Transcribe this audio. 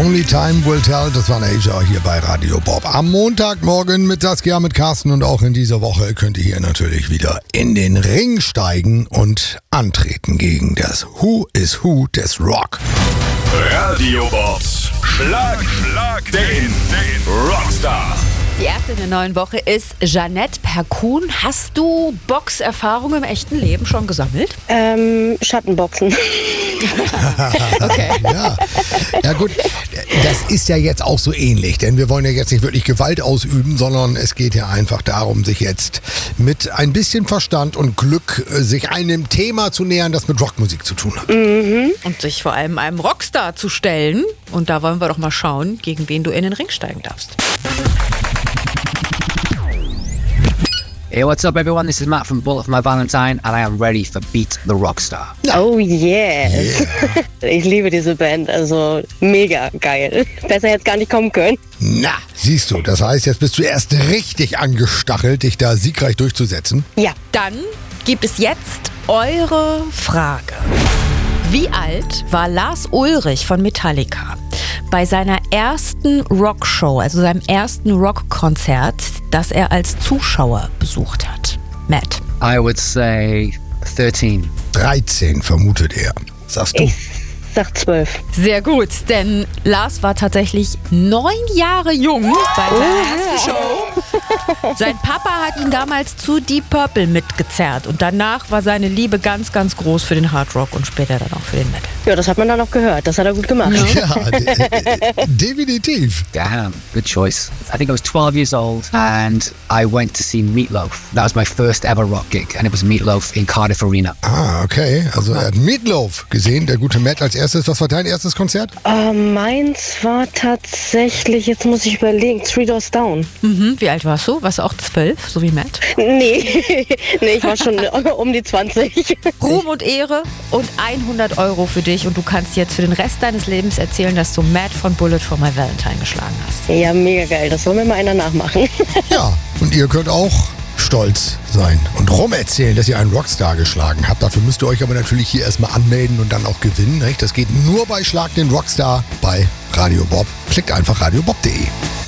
Only Time Will Tell, das war Asia hier bei Radio Bob. Am Montagmorgen mit Saskia, mit Carsten und auch in dieser Woche könnt ihr hier natürlich wieder in den Ring steigen und antreten gegen das Who is Who des Rock. Radio Bobs Schlag den Rockstar. Die erste in der neuen Woche ist Jeanette Perkun. Hast du Boxerfahrung im echten Leben schon gesammelt? Schattenboxen. Okay. Ja gut, das ist ja jetzt auch so ähnlich, denn wir wollen ja jetzt nicht wirklich Gewalt ausüben, sondern es geht ja einfach darum, sich jetzt mit ein bisschen Verstand und Glück sich einem Thema zu nähern, das mit Rockmusik zu tun hat. Und sich vor allem einem Rockstar zu stellen. Und da wollen wir doch mal schauen, gegen wen du in den Ring steigen darfst. Hey, what's up everyone? This is Matt from Bullet for My Valentine and I am ready for Beat the Rockstar. Oh yes. Ich liebe diese Band, also mega geil. Besser hätte es gar nicht kommen können. Na, siehst du, das heißt, jetzt bist du erst richtig angestachelt, dich da siegreich durchzusetzen. Ja. Dann gibt es jetzt eure Frage. Wie alt war Lars Ulrich von Metallica bei seiner ersten Rockshow, also seinem ersten Rockkonzert, das er als Zuschauer besucht hat? Matt. I would say 13. 13 vermutet er. Sagst du? Ich sag 12. Sehr gut, denn Lars war tatsächlich 9 Jahre jung bei seiner ersten Show. Sein Papa hat ihn damals zu Deep Purple mitgezerrt und danach war seine Liebe ganz, ganz groß für den Hard Rock und später dann auch für den Metal. Ja, das hat man dann auch gehört. Das hat er gut gemacht. Ja, definitiv. Damn, good choice. I think I was 12 years old and I went to see Meatloaf. That was my first ever rock gig and it was Meatloaf in Cardiff Arena. Ah, okay. Also er hat Meatloaf gesehen, der gute Matt als erstes. Was war dein erstes Konzert? Meins war tatsächlich, jetzt muss ich überlegen, Three Doors Down. Wie alt warst du? Warst du auch 12, so wie Matt? Nee, ich war schon um die 20. Ruhm und Ehre und 100 Euro für dich und du kannst jetzt für den Rest deines Lebens erzählen, dass du Matt von Bullet for My Valentine geschlagen hast. Ja, mega geil. Das soll mir mal einer nachmachen. Ja, und ihr könnt auch stolz sein und rumerzählen, dass ihr einen Rockstar geschlagen habt. Dafür müsst ihr euch aber natürlich hier erstmal anmelden und dann auch gewinnen. Nicht? Das geht nur bei Schlag den Rockstar bei Radio Bob. Klickt einfach radiobob.de.